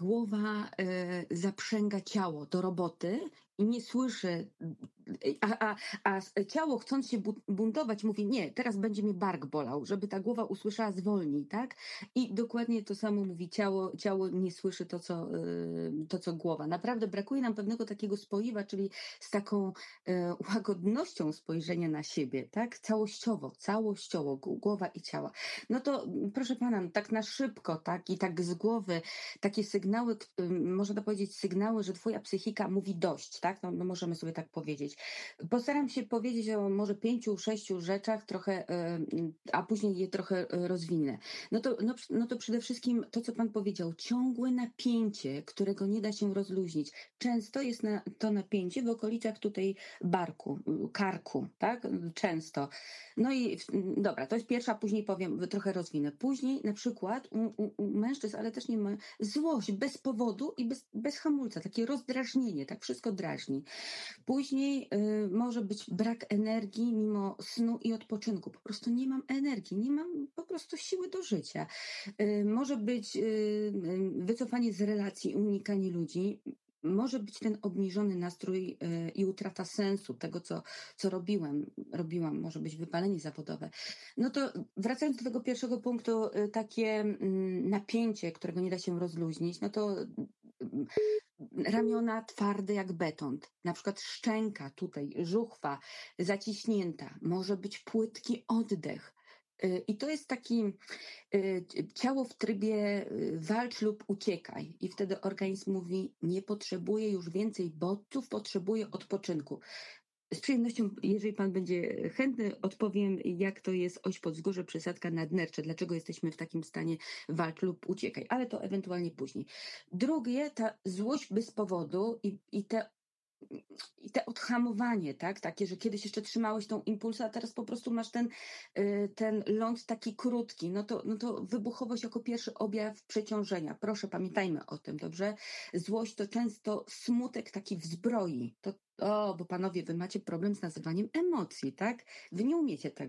głowa y, zaprzęga ciało do roboty i nie słyszy, y, a, a, a ciało chcąc się bu- buntować mówi, nie, teraz będzie mnie bark bolał, żeby ta głowa usłyszała zwolnij, tak? I dokładnie to samo mówi ciało, ciało nie słyszy to co, y, to, co głowa. Naprawdę brakuje nam pewnego takiego spoiwa, czyli z taką y, łagodnością spojrzenia na siebie, tak? Całościowo, całościowo, g- głowa i ciała. No to mm, proszę pana, no tak na szybko, tak? I tak z głowy takie sygnały, k- ym, można powiedzieć sygnały, że twoja psychika mówi dość, tak? No, no możemy sobie tak powiedzieć. Postaram się powiedzieć o może pięciu, sześciu rzeczach trochę, y, a później je trochę y, rozwinę. No to, no, no to przede wszystkim to, co pan powiedział, ciągłe napięcie, którego nie da się rozluźnić. Często jest na, to napięcie w okolicach tutaj barku, y, karku, tak? Często. No i w- dobra, to jest pierwsza, później powiem, trochę rozwinę. Później na przykład u, u, u mężczyzn, ale też nie ma, złość bez powodu i bez, bez hamulca, takie rozdrażnienie, tak wszystko drażni. Później y, może być brak energii mimo snu i odpoczynku. Po prostu nie mam energii, nie mam po prostu siły do życia. Y, może być y, y, wycofanie z relacji, unikanie ludzi. Może być ten obniżony nastrój y, i utrata sensu tego, co, co robiłem, robiłam. Może być wypalenie zawodowe. No to wracając do tego pierwszego punktu, y, takie mm, napięcie, którego nie da się rozluźnić, no to mm, ramiona twarde jak beton, na przykład szczęka tutaj, żuchwa zaciśnięta, może być płytki oddech. Y, I to jest taki y, ciało w trybie y, walcz lub uciekaj. I wtedy organizm mówi, nie potrzebuje już więcej bodźców, potrzebuje odpoczynku. Z przyjemnością, jeżeli pan będzie chętny, odpowiem, jak to jest oś podzgórze, przysadka nadnercze, dlaczego jesteśmy w takim stanie walcz lub uciekaj, ale to ewentualnie później. Drugie, ta złość bez powodu i, i te i te odhamowanie, tak, takie, że kiedyś jeszcze trzymałeś tą impulsę, a teraz po prostu masz ten, y, ten ląd taki krótki, no to, no to wybuchowość jako pierwszy objaw przeciążenia. Proszę, pamiętajmy o tym, dobrze? Złość to często smutek taki w zbroi. To, o, bo panowie, wy macie problem z nazywaniem emocji, tak? Wy nie umiecie tego.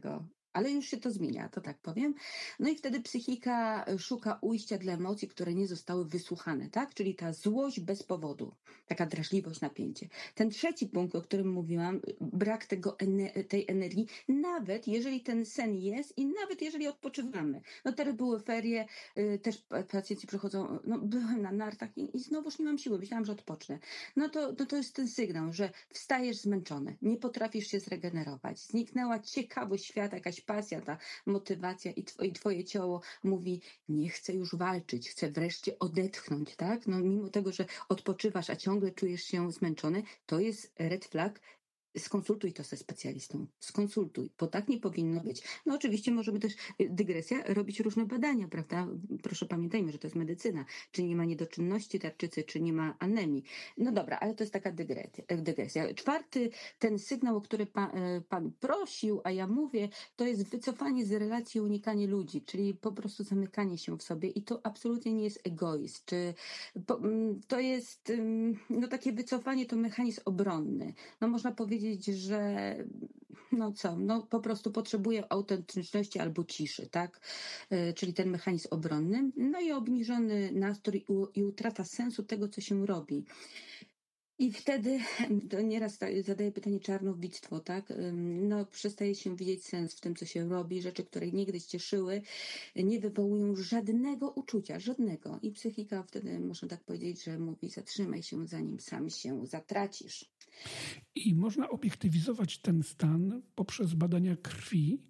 Ale już się to zmienia, to tak powiem. No i wtedy psychika szuka ujścia dla emocji, które nie zostały wysłuchane, tak? Czyli ta złość bez powodu, taka drażliwość, napięcie. Ten trzeci punkt, o którym mówiłam, brak tego, tej energii, nawet jeżeli ten sen jest i nawet jeżeli odpoczywamy. No teraz były ferie, też pacjenci przychodzą, no byłem na nartach i, i znowuż nie mam siły, myślałam, że odpocznę. No to, no to jest ten sygnał, że wstajesz zmęczony, nie potrafisz się zregenerować, zniknęła ciekawość świata, jakaś pasja, ta motywacja i, tw- i twoje ciało mówi, nie chcę już walczyć, chcę wreszcie odetchnąć, tak? No mimo tego, że odpoczywasz, a ciągle czujesz się zmęczony, to jest red flag. Skonsultuj to ze specjalistą, skonsultuj, bo tak nie powinno być. No oczywiście możemy też, dygresja, robić różne badania, prawda? Proszę pamiętajmy, że to jest medycyna. Czy nie ma niedoczynności tarczycy, czy nie ma anemii. No dobra, ale to jest taka dygresja. dygresja. Czwarty, ten sygnał, o który pan, pan prosił, a ja mówię, to jest wycofanie z relacji, unikanie ludzi, czyli po prostu zamykanie się w sobie i to absolutnie nie jest egoizm. Czy to jest no takie wycofanie, to mechanizm obronny. No można powiedzieć, że no co, no po prostu potrzebuje autentyczności albo ciszy, tak? Czyli ten mechanizm obronny. No i obniżony nastrój i utrata sensu tego, co się robi. I wtedy to nieraz zadaję pytanie czarnowictwo, tak? No przestaje się widzieć sens w tym, co się robi. Rzeczy, które niegdyś cieszyły, nie wywołują żadnego uczucia, żadnego. I psychika wtedy, można tak powiedzieć, że mówi, zatrzymaj się, zanim sam się zatracisz. I można obiektywizować ten stan poprzez badania krwi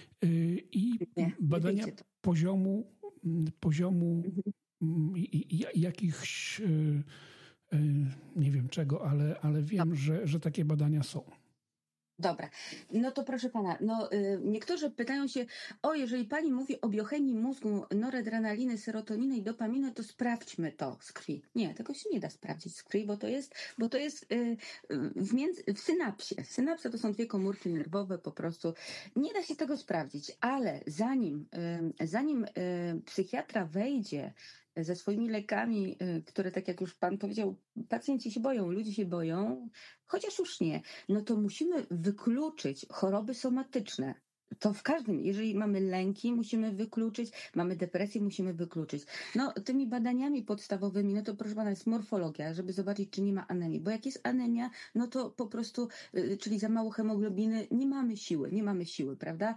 i nie, badania nie poziomu, poziomu mhm. jakichś, nie wiem czego, ale, ale wiem, że, że takie badania są. Dobra, no to proszę pana, no y, niektórzy pytają się, o jeżeli pani mówi o biochemii mózgu, noradrenaliny, serotoniny i dopaminy, to sprawdźmy to z krwi. Nie, tego się nie da sprawdzić z krwi, bo to jest, bo to jest y, w, między, w synapsie. Synapse to są dwie komórki nerwowe po prostu. Nie da się tego sprawdzić, ale zanim, y, zanim y, psychiatra wejdzie ze swoimi lekami, które tak jak już pan powiedział, pacjenci się boją, ludzie się boją, chociaż już nie, no to musimy wykluczyć choroby somatyczne. To w każdym, jeżeli mamy lęki, musimy wykluczyć, mamy depresję, musimy wykluczyć. No tymi badaniami podstawowymi, no to proszę pana, jest morfologia, żeby zobaczyć, czy nie ma anemii, bo jak jest anemia, no to po prostu, czyli za mało hemoglobiny, nie mamy siły, nie mamy siły, prawda?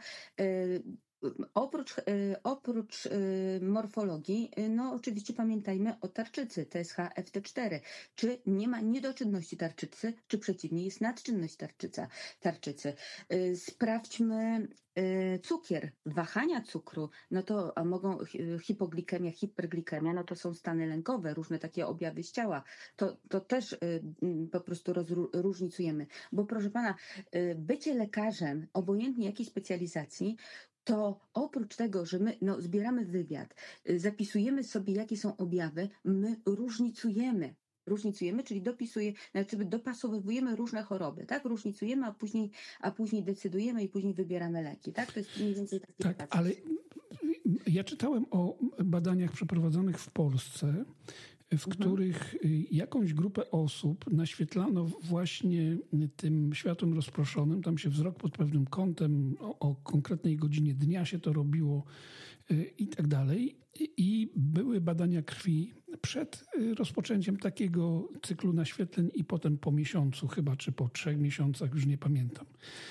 Oprócz, oprócz morfologii, no oczywiście pamiętajmy o tarczycy, T S H F T cztery. Czy nie ma niedoczynności tarczycy, czy przeciwnie, jest nadczynność tarczyca, tarczycy. Sprawdźmy cukier, wahania cukru, no to mogą hipoglikemia, hiperglikemia, no to są stany lękowe, różne takie objawy z ciała. To, to też po prostu rozróżnicujemy. Bo proszę pana, bycie lekarzem, obojętnie jakiej specjalizacji, to oprócz tego, że my no, zbieramy wywiad, zapisujemy sobie, jakie są objawy, my różnicujemy. Różnicujemy, czyli dopisuje, znaczy dopasowujemy różne choroby, tak? Różnicujemy, a później, a później decydujemy i później wybieramy leki, tak? To jest mniej więcej taki Tak, proces. ale ja czytałem o badaniach przeprowadzonych w Polsce, w mhm. których jakąś grupę osób naświetlano właśnie tym światłem rozproszonym. Tam się wzrok pod pewnym kątem, o, o konkretnej godzinie dnia się to robiło i tak dalej. I były badania krwi przed rozpoczęciem takiego cyklu naświetleń i potem po miesiącu chyba, czy po trzech miesiącach, już nie pamiętam.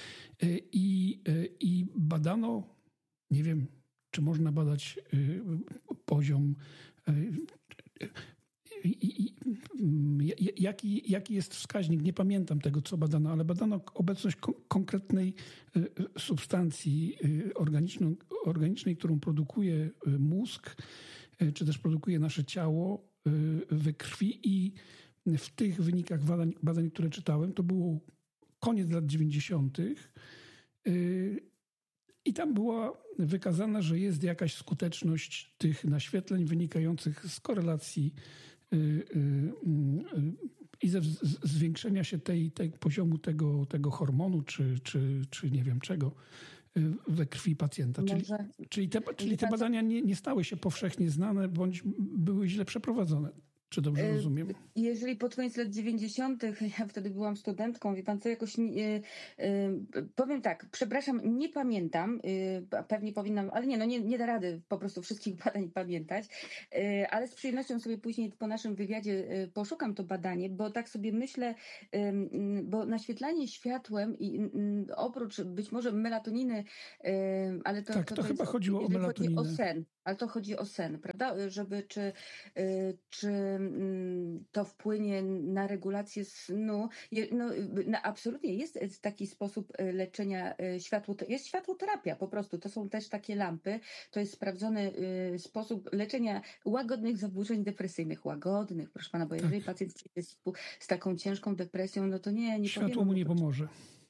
I, i badano, nie wiem, czy można badać poziom I, i, jaki, jaki jest wskaźnik? Nie pamiętam tego, co badano, ale badano obecność kon- konkretnej substancji organiczną, organicznej, którą produkuje mózg, czy też produkuje nasze ciało we krwi i w tych wynikach badań, badań które czytałem, to było koniec lat dziewięćdziesiątych i tam była wykazana, że jest jakaś skuteczność tych naświetleń wynikających z korelacji i ze zwiększenia się tej, tej poziomu tego, tego hormonu, czy, czy, czy nie wiem czego, we krwi pacjenta. Czyli, czyli, te, czyli te badania nie, nie stały się powszechnie znane, bądź były źle przeprowadzone. Czy dobrze E, rozumiem? Jeżeli pod koniec lat dziewięćdziesiątych, ja wtedy byłam studentką, wie pan co, jakoś nie, e, powiem tak, przepraszam, nie pamiętam, e, pewnie powinnam, ale nie, no nie, nie da rady po prostu wszystkich badań pamiętać, e, ale z przyjemnością sobie później po naszym wywiadzie e, poszukam to badanie, bo tak sobie myślę, e, m, bo naświetlanie światłem i m, oprócz być może melatoniny, e, ale to, Tak, to, to to chyba jest, chodziło o jeżeli chodzi o melatoninę. sen, ale to chodzi o sen, prawda, żeby czy, e, czy mm, to wpłynie na regulację snu. Je- No, y, no, absolutnie jest taki sposób y, leczenia y, światło, jest światłoterapia po prostu. To są też takie lampy. To jest sprawdzony y, sposób leczenia łagodnych zaburzeń depresyjnych. Łagodnych, proszę pana, bo Tak. jeżeli pacjent jest z, z taką ciężką depresją, no to nie, nie Światło powiemy mu mu nie to. pomoże.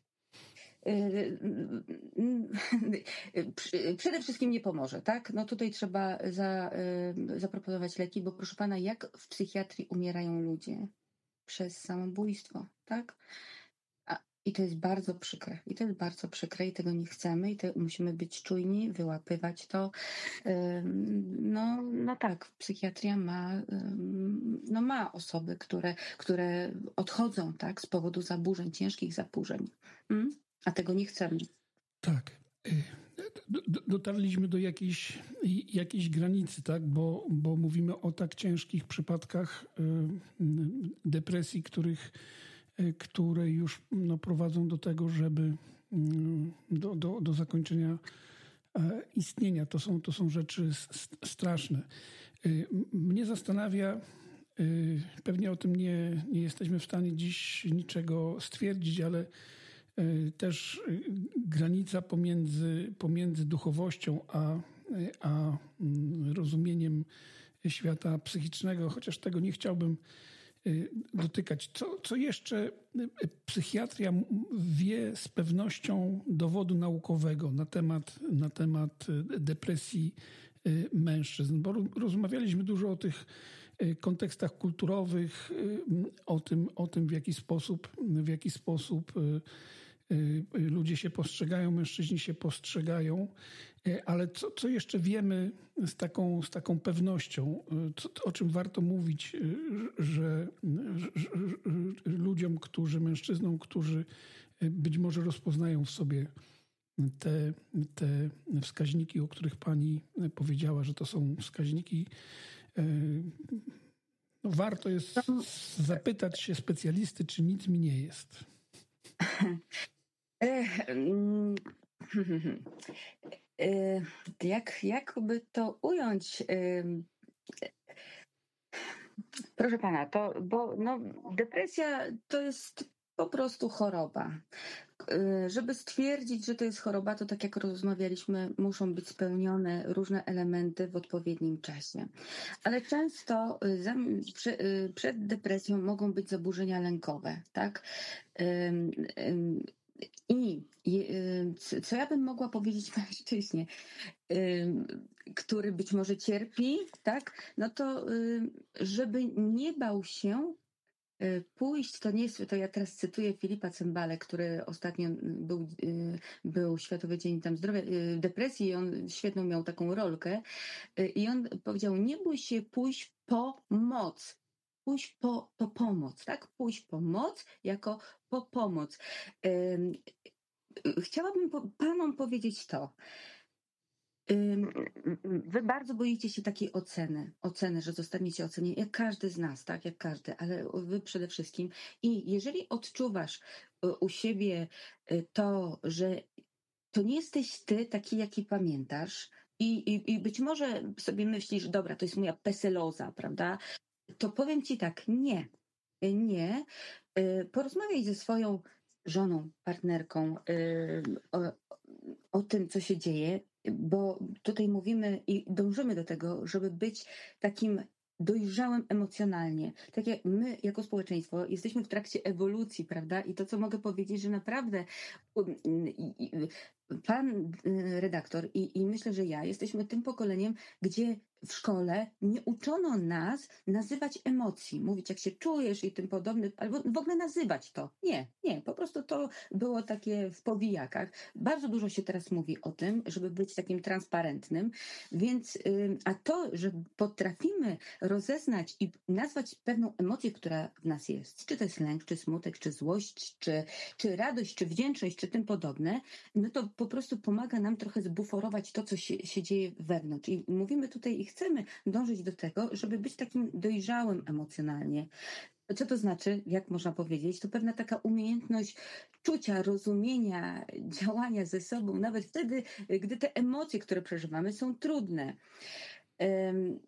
Przy- Przede wszystkim nie pomoże, tak? No tutaj trzeba za, y, zaproponować leki, bo proszę pana, jak w psychiatrii umierają ludzie? Przez samobójstwo, tak? A, I to jest bardzo przykre. I to jest bardzo przykre i tego nie chcemy i to musimy być czujni, wyłapywać to. Ym, No, no tak, psychiatria ma, ym, no ma osoby, które, które odchodzą, tak, z powodu zaburzeń, ciężkich zaburzeń. Mm? A tego nie chcemy. Tak. Y, do- do- Dotarliśmy do jakiejś, jakiejś granicy, tak? Bo, bo mówimy o tak ciężkich przypadkach y, y, depresji, których, y, które już no, prowadzą do tego, żeby y, do, do, do zakończenia e, istnienia. To są, to są rzeczy s- straszne. Y, m- Mnie zastanawia, y, pewnie o tym nie, nie jesteśmy w stanie dziś niczego stwierdzić, ale y, też y, granica pomiędzy, pomiędzy duchowością a, y, a mm, rozumieniem świata psychicznego, chociaż tego nie chciałbym y, dotykać. Co, co jeszcze y, psychiatria m- wie z pewnością dowodu naukowego na temat, na temat y, depresji y, mężczyzn? Bo ro- rozmawialiśmy dużo o tych y, kontekstach kulturowych, y, o tym, o tym w jaki sposób, w jaki sposób y, y, ludzie się postrzegają, mężczyźni się postrzegają, y, ale co, co jeszcze wiemy z taką, z taką pewnością, y, co, o czym warto mówić, y, że, że, że, że ludziom, którzy, mężczyznom, którzy y, być może rozpoznają w sobie te, te wskaźniki, o których pani powiedziała, że to są wskaźniki, y, no warto jest zapytać się specjalisty, czy nic mi nie jest. Ech, mm, e, jak, jakby to ująć? Ym, Proszę pana, to, bo no, depresja to jest po prostu choroba. Y, Żeby stwierdzić, że to jest choroba, to tak jak rozmawialiśmy, muszą być spełnione różne elementy w odpowiednim czasie. Ale często y, zam- przy- y, przed depresją mogą być zaburzenia lękowe, tak? Ym, ym, I je- y, c- co ja bym mogła powiedzieć mężczyźnie, ym, który być może cierpi, tak? No to ym, żeby nie bał się y, pójść, to nie jest, to ja teraz cytuję Filipa Cymbale, który ostatnio mm, był, y, był Światowy Dzień tam Zdrowia, y, depresji i on świetną miał taką rolkę y, i on powiedział, nie bój się pójść po moc. Pójść po, po pomoc, tak? Pójść po moc jako po pomoc. Ym, y, Chciałabym po, panom powiedzieć to. Ym, Wy bardzo boicie się takiej oceny, oceny, że zostaniecie ocenieni, jak każdy z nas, tak, jak każdy, ale wy przede wszystkim. I jeżeli odczuwasz y, u siebie y, to, że to nie jesteś ty taki, jaki pamiętasz, i, i, i być może sobie myślisz, dobra, to jest moja peseloza, prawda? To powiem ci tak, nie, nie. Y, Porozmawiaj ze swoją żoną, partnerką y, o, o tym, co się dzieje, bo tutaj mówimy i dążymy do tego, żeby być takim dojrzałym emocjonalnie. Tak jak my, jako społeczeństwo, jesteśmy w trakcie ewolucji, prawda? I to, co mogę powiedzieć, że naprawdę um, i- i- pan redaktor i, i myślę, że ja jesteśmy tym pokoleniem, gdzie w szkole nie uczono nas nazywać emocji, mówić jak się czujesz i tym podobne, albo w ogóle nazywać to. Nie, nie, po prostu to było takie w powijakach. Bardzo dużo się teraz mówi o tym, żeby być takim transparentnym, więc a to, że potrafimy rozeznać i nazwać pewną emocję, która w nas jest, czy to jest lęk, czy smutek, czy złość, czy, czy radość, czy wdzięczność, czy tym podobne, no to po prostu pomaga nam trochę zbuforować to, co się, się dzieje wewnątrz. I mówimy tutaj i chcemy dążyć do tego, żeby być takim dojrzałym emocjonalnie. Co to znaczy, jak można powiedzieć? To pewna taka umiejętność czucia, rozumienia, działania ze sobą, nawet wtedy, gdy te emocje, które przeżywamy, są trudne. Um,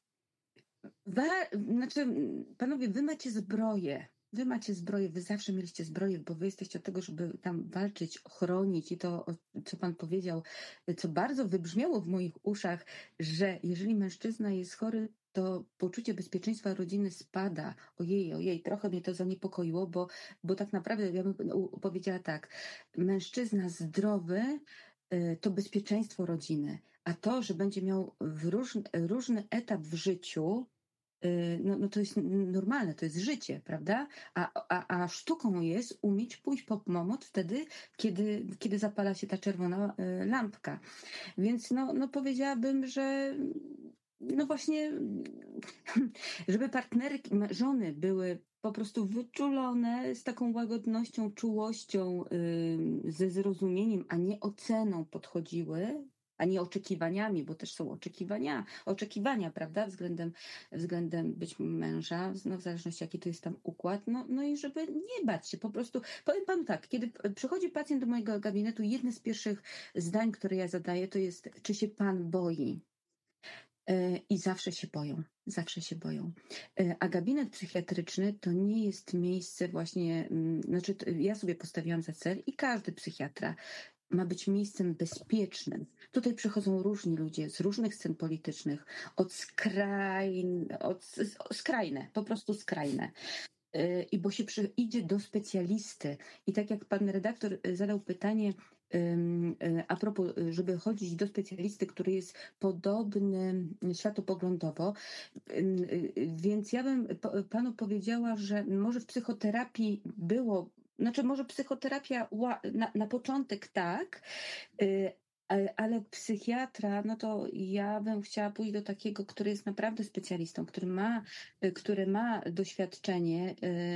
wa- znaczy, panowie, wy macie zbroję. Wy macie zbroję, wy zawsze mieliście zbroję, bo wy jesteście od tego, żeby tam walczyć, chronić i to, co pan powiedział, co bardzo wybrzmiało w moich uszach, że jeżeli mężczyzna jest chory, to poczucie bezpieczeństwa rodziny spada. Ojej, ojej, trochę mnie to zaniepokoiło, bo, bo tak naprawdę ja bym powiedziała tak, mężczyzna zdrowy to bezpieczeństwo rodziny, a to, że będzie miał w różny, różny etap w życiu, No, no to jest normalne, to jest życie, prawda? A, a, a sztuką jest umieć pójść po pomoc wtedy, kiedy, kiedy zapala się ta czerwona lampka. Więc no, no powiedziałabym, że no właśnie, żeby partnerki, żony były po prostu wyczulone z taką łagodnością, czułością, yy, ze zrozumieniem, a nie oceną podchodziły, a nie oczekiwaniami, bo też są oczekiwania, oczekiwania, prawda, względem, względem być męża, no w zależności jaki to jest tam układ, no, no i żeby nie bać się, po prostu, powiem panu tak, kiedy przychodzi pacjent do mojego gabinetu, jedne z pierwszych zdań, które ja zadaję, to jest, czy się pan boi? I zawsze się boją, zawsze się boją. A gabinet psychiatryczny to nie jest miejsce właśnie, znaczy ja sobie postawiłam za cel i każdy psychiatra ma być miejscem bezpiecznym. Tutaj przychodzą różni ludzie z różnych scen politycznych, od skrajne, od, skrajne, po prostu skrajne. I bo się przy, idzie do specjalisty. I tak jak pan redaktor zadał pytanie, a propos, żeby chodzić do specjalisty, który jest podobny światopoglądowo, więc ja bym panu powiedziała, że może w psychoterapii było, znaczy może psychoterapia na, na początek tak, ale psychiatra, no to ja bym chciała pójść do takiego, który jest naprawdę specjalistą, który ma, który ma doświadczenie,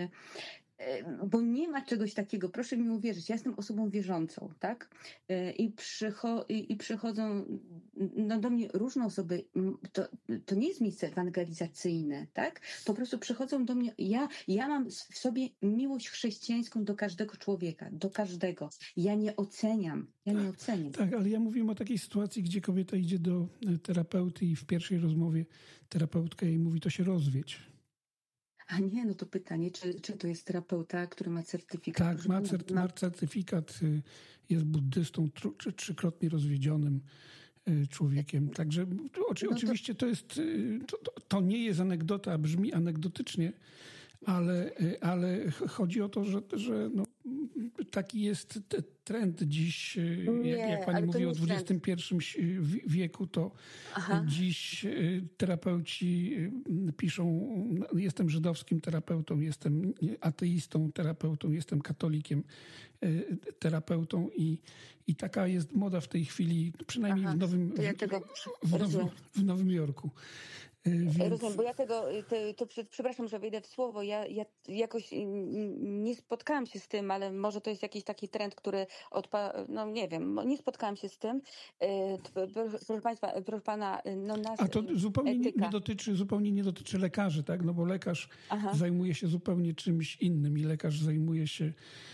bo nie ma czegoś takiego, proszę mi uwierzyć, ja jestem osobą wierzącą, tak? I, przycho- i przychodzą no, do mnie różne osoby, to, to nie jest miejsce ewangelizacyjne, tak? Po prostu przychodzą do mnie, ja, ja mam w sobie miłość chrześcijańską do każdego człowieka, do każdego. Ja nie oceniam, ja nie oceniam. Tak, ale ja mówiłem o takiej sytuacji, gdzie kobieta idzie do terapeuty i w pierwszej rozmowie terapeutka jej mówi, to się rozwiedź. A nie, no to pytanie, czy, czy to jest terapeuta, który ma certyfikat? Tak, ma, cert, ma certyfikat, jest buddystą, tr, trzykrotnie rozwiedzionym człowiekiem. Także oczy, no to... oczywiście to jest, to, to nie jest anegdota, a brzmi anegdotycznie, ale, ale chodzi o to, że, że no, taki jest trend dziś, nie, jak, jak pani mówi o dwudziestym pierwszym wieku, to Aha. dziś terapeuci piszą, jestem żydowskim terapeutą, jestem ateistą terapeutą, jestem katolikiem terapeutą i, i taka jest moda w tej chwili, przynajmniej Aha, w, Nowym, ja tego w, nowym, w Nowym Jorku. Więc... Rozumiem, bo ja tego, to, to przepraszam, że wejdę w słowo, ja, ja jakoś nie spotkałam się z tym, ale może to jest jakiś taki trend, który odpa... no nie wiem, nie spotkałam się z tym. Proszę Państwa, proszę Pana, no nas A to zupełnie nie, nie dotyczy, zupełnie nie dotyczy lekarzy, tak? No bo lekarz Aha. zajmuje się zupełnie czymś innym i lekarz zajmuje się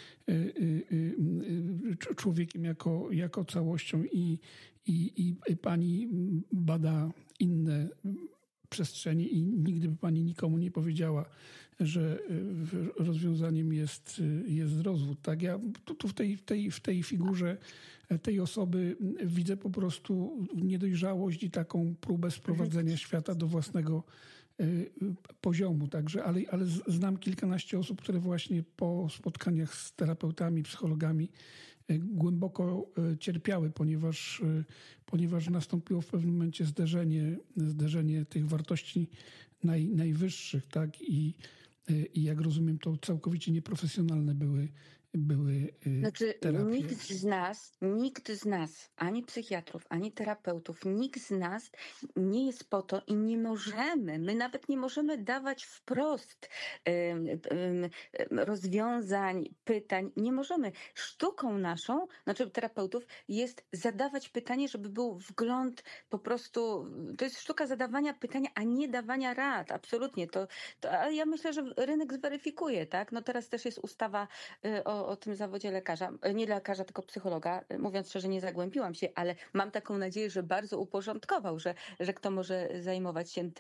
człowiekiem jako, jako całością i, i, i pani bada inne przestrzeni i nigdy by pani nikomu nie powiedziała, że rozwiązaniem jest, jest rozwód. Tak? Ja tu, tu w, tej, w, tej, w tej figurze tej osoby widzę po prostu niedojrzałość i taką próbę sprowadzenia świata do własnego poziomu, także, ale, ale znam kilkanaście osób, które właśnie po spotkaniach z terapeutami, psychologami głęboko cierpiały, ponieważ, ponieważ nastąpiło w pewnym momencie zderzenie, zderzenie tych wartości naj, najwyższych, tak, i, i jak rozumiem, to całkowicie nieprofesjonalne były były Znaczy, terapie. nikt z nas, nikt z nas, ani psychiatrów, ani terapeutów, nikt z nas nie jest po to i nie możemy, my nawet nie możemy dawać wprost ym, ym, rozwiązań, pytań. Nie możemy. Sztuką naszą, znaczy terapeutów, jest zadawać pytanie, żeby był wgląd po prostu, to jest sztuka zadawania pytania, a nie dawania rad. Absolutnie. To, to, ale ja myślę, że rynek zweryfikuje, tak? No teraz też jest ustawa y, o o tym zawodzie lekarza, nie lekarza, tylko psychologa. Mówiąc szczerze, nie zagłębiłam się, ale mam taką nadzieję, że bardzo uporządkował, że, że kto może zajmować się